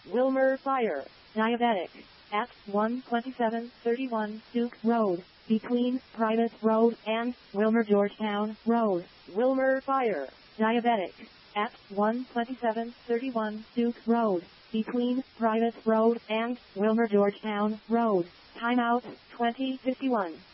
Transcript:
Wilmer Fire, diabetic, at 12731 Duke Road, between Private Road and Wilmer Georgetown Road. Wilmer Fire, diabetic, at 12731 Duke Road, between Private Road and Wilmer Georgetown Road. Timeout 2051.